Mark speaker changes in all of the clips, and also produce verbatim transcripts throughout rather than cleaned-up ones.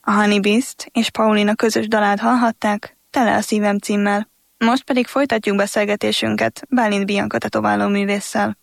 Speaker 1: A Honeybeast és Paulina közös dalát hallhatták, Tele a szívem címmel. Most pedig folytatjuk beszélgetésünket Bálint Bianca tetováló művésszel.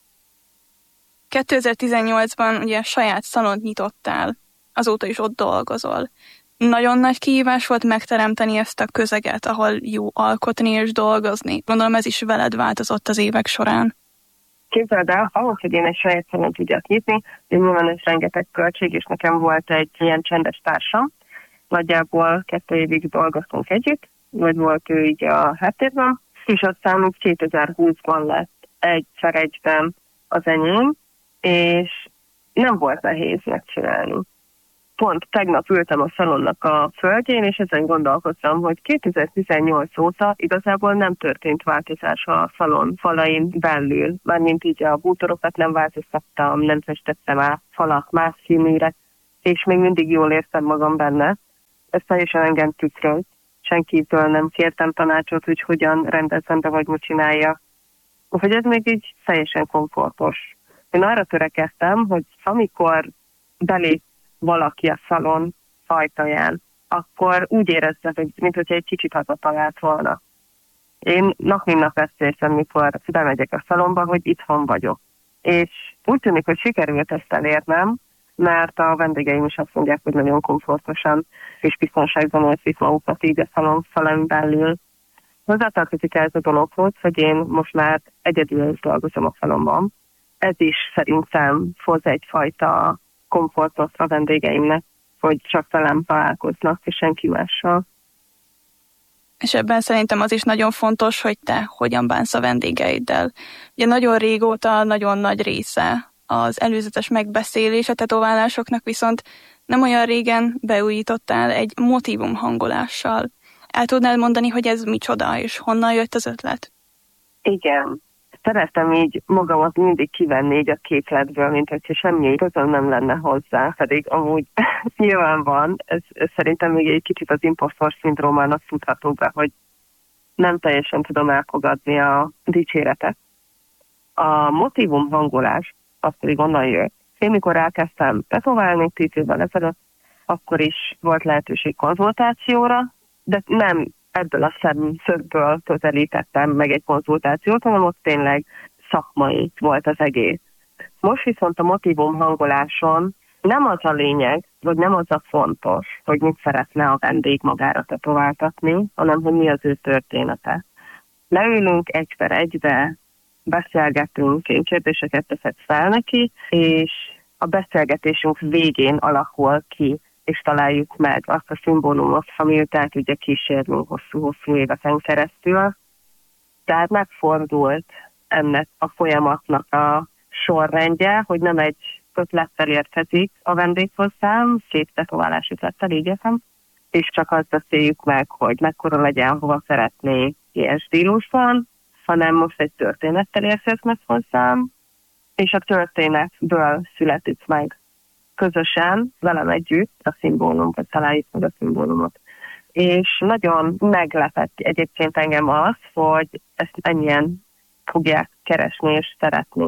Speaker 1: kétezer-tizennyolcban ugye saját szalont nyitottál, azóta is ott dolgozol. Nagyon nagy kihívás volt megteremteni ezt a közeget, ahol jó alkotni és dolgozni. Gondolom ez is veled változott az évek során.
Speaker 2: Képzeld el, ahhoz, hogy én egy saját szalont tudjak nyitni, nyilván ez rengeteg költség, és nekem volt egy ilyen csendes társam. Nagyjából kettő évig dolgoztunk együtt, vagy volt ő így a háttérben, és aztán kétezer-húszban lett egyszer egyben az enyém, és nem volt nehéz megcsinálni. Pont tegnap ültem a szalonnak a földjén, és ezen gondolkoztam, hogy kétezer-tizennyolc óta igazából nem történt változás a szalon falain belül. Mármint így a bútorokat nem változtattam, nem festettem át falak más színűre, és még mindig jól érzem magam benne. Ez teljesen engem tükrölt. Senkitől nem kértem tanácsot, hogy hogyan rendezzem be, vagy mit csinálja. Úgyhogy ez még így teljesen komfortos. Én arra törekedtem, hogy amikor belép valaki a szalon ajtaján, akkor úgy érezze, hogy mint hogyha egy kicsit hazatalált volna. Én nap mint nap ezt érzem, mikor bemegyek a szalomba, hogy itthon vagyok. És úgy tűnik, hogy sikerült ezt elérnem, mert a vendégeim is azt mondják, hogy nagyon komfortosan és biztonságban érzik magukat így a szalon falán belül. Hozzátartozik ez a dologhoz, hogy én most már egyedül dolgozom a szalomban. Ez is szerintem hoz egyfajta komfortot a vendégeimnek, hogy csak velem találkoznak, és senki mással.
Speaker 1: És ebben szerintem az is nagyon fontos, hogy te hogyan bánsz a vendégeiddel. Ugye nagyon régóta nagyon nagy része az előzetes megbeszélés a tetoválásoknak, viszont nem olyan régen beújítottál egy motívum hangolással. El tudnád mondani, hogy ez micsoda, és honnan jött az ötlet?
Speaker 2: Igen. Szeretem így magamat mindig kivenni így a képletből, mint hogyha semmi közöm nem lenne hozzá, pedig amúgy nyilván van. Ez, ez szerintem még egy kicsit az impostor szindrómának tudható be, hogy nem teljesen tudom elfogadni a dicséretet. A motívum hangolás, az pedig onnan jött. Én mikor elkezdtem tetoválni tíz évvel ezelőtt, akkor is volt lehetőség konzultációra, de nem ebből a szemszögből közelítettem meg egy konzultációt, hanem ott tényleg szakmai volt az egész. Most viszont a motívum hangoláson nem az a lényeg, vagy nem az a fontos, hogy mit szeretne a vendég magára tetováltatni, hanem hogy mi az ő története. Leülünk egy per egybe, beszélgetünk, én kérdéseket teszek fel neki, és a beszélgetésünk végén alakul ki, és találjuk meg azt a szimbólumot, ami után tudja kísérni hosszú-hosszú éveken keresztül. Tehát megfordult ennek a folyamatnak a sorrendje, hogy nem egy ötlettel érkezik a vendég hozzám, két tetoválás ötlettel, így értem, és csak azt beszéljük meg, hogy mekkora legyen, hova szeretné, ilyen stílusban, hanem most egy történettel érkeznek hozzám, és a történetből születik meg közösen, velem együtt a szimbólumot, találjuk meg a szimbólumot. És nagyon meglepett egyébként engem az, hogy ezt ennyien fogják keresni és szeretni.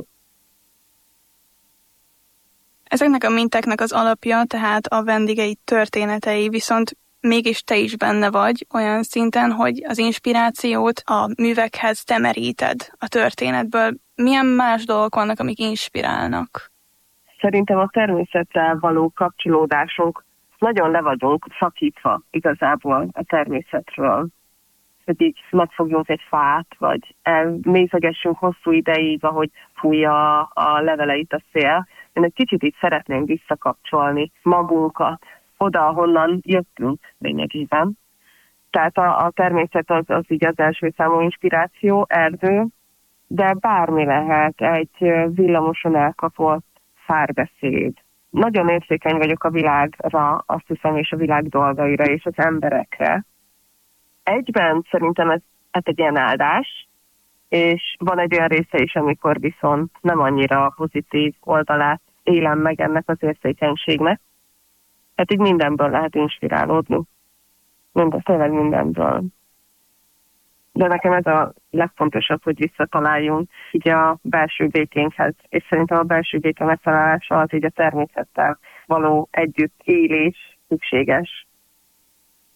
Speaker 1: Ezeknek a mintáknak az alapja, tehát a vendégei történetei, viszont mégis te is benne vagy olyan szinten, hogy az inspirációt a művekhez te meríted a történetből. Milyen más dolgok vannak, amik inspirálnak?
Speaker 2: Szerintem a természettel való kapcsolódásunk nagyon le vagyunk szakítva igazából a természetről. Hogy így megfogjunk egy fát, vagy elmészegessünk hosszú ideig, ahogy fújja a leveleit a szél. Én egy kicsit így szeretném visszakapcsolni magunkat oda, ahonnan jöttünk lényegében. Tehát a, a természet az, az így az első számú inspiráció, erdő, de bármi lehet, egy villamoson elkapott párbeszéd. Nagyon érzékeny vagyok a világra, azt hiszem, és a világ dolgaira, és az emberekre. Egyben szerintem ez, ez egy ilyen áldás, és van egy olyan része is, amikor viszont nem annyira pozitív oldalát élem meg ennek az érzékenységnek. Hát így mindenből lehet inspirálódni. Minden, tényleg mindenből. De nekem ez a legfontosabb, hogy visszataláljunk így a belső békénkhez. És szerintem a belső béke megtalálása az így a természettel való együtt élés szükséges.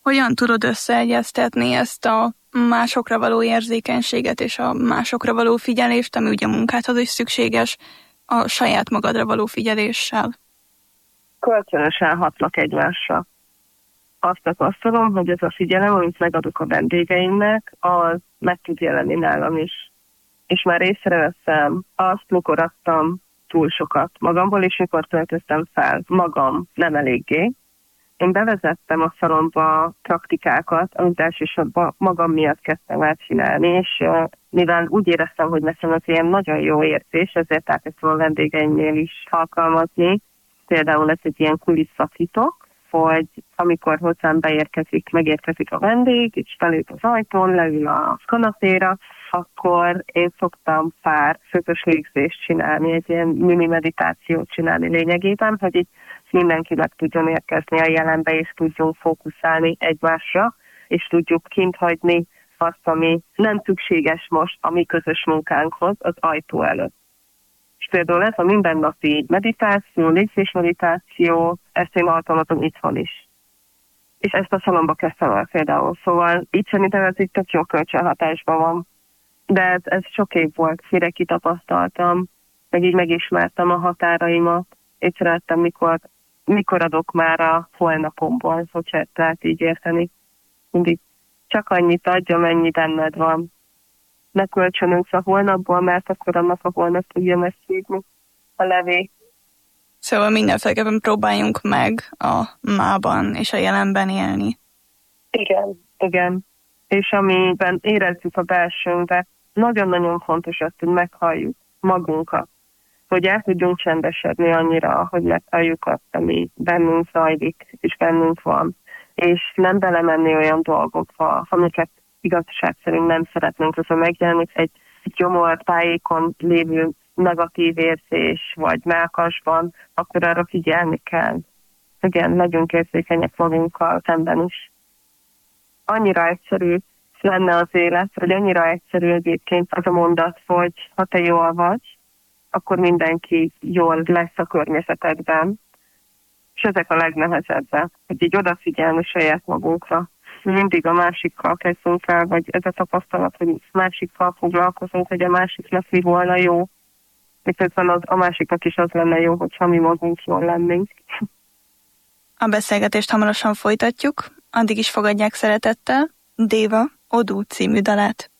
Speaker 1: Hogyan tudod összeegyeztetni ezt a másokra való érzékenységet és a másokra való figyelést, ami ugye a munkádhoz is szükséges, a saját magadra való figyeléssel?
Speaker 2: Kölcsönösen hatnak egymásra. Azt tapasztalom, hogy ez a figyelem, amit megadok a vendégeimnek, az meg tud jelenni nálam is. És már észreveszem azt, mikor adtam túl sokat magamból, és mikor töltöztem fel magam nem eléggé. Én bevezettem a szalomba praktikákat, amit elsősorban magam miatt kezdtem el csinálni, és mivel úgy éreztem, hogy nekem az ilyen nagyon jó érzés, ezért elkezdtem a vendégeimnél is alkalmazni. Például ez egy ilyen kulisszatitok, hogy amikor hozzám beérkezik, megérkezik a vendég, és belép az ajtón, leül a kanapéra, akkor én szoktam pár szökös légzést csinálni, egy ilyen mini meditációt csinálni lényegében, hogy így mindenki meg tudjon érkezni a jelenbe, és tudjunk fókuszálni egymásra, és tudjuk kint hagyni azt, ami nem szükséges most a mi közös munkánkhoz az ajtó előtt. És például ez a mindennapi meditáció, légzés meditáció, ezt én alkalmazom itthon is. És ezt a szalomba kezdtem el például. Szóval így szerintem ez itt tök jó kölcsönhatásban van. De ez, ez sok év volt, mire kitapasztaltam, meg így megismertem a határaimat, észrevettem, mikor, mikor adok már a holnapomból, hogyha ezt lehet így érteni. Mindig csak annyit adj, amennyi benned van. Ne kölcsönönksz a holnapból, mert akkor annak a holnap tudja megszívni a levé.
Speaker 1: Szóval mindenféleképpen próbáljunk meg a mában és a jelenben élni.
Speaker 2: Igen, igen. És amiben érezzük a belsőnkbe, nagyon-nagyon fontos azt, hogy meghalljuk magunkat, hogy el tudjunk csendesedni annyira, hogy meghalljuk azt, ami bennünk zajlik, és bennünk van, és nem belemenni olyan dolgokba, amiket igazság szerint nem szeretnénk, hogyha megjelenik egy gyomor tájékon lévő negatív érzés, vagy mellkasban, akkor arra figyelni kell. Igen, legyünk érzékenyek magunkkal szemben is. Annyira egyszerű lenne az élet, hogy annyira egyszerű egyébként az a mondat, hogy ha te jól vagy, akkor mindenki jól lesz a környezetedben. És ezek a legnehezebbek, hogy így odafigyelni saját magunkra. Mindig a másikkal kezdünk el, vagy ez a tapasztalat, hogy másikkal foglalkozunk, hogy a másiknak mi volna jó. Miközben az, a másiknak is az lenne jó, hogyha mi magunk jól lennénk.
Speaker 1: A beszélgetést hamarosan folytatjuk, addig is fogadják szeretettel Déva Odú című dalát.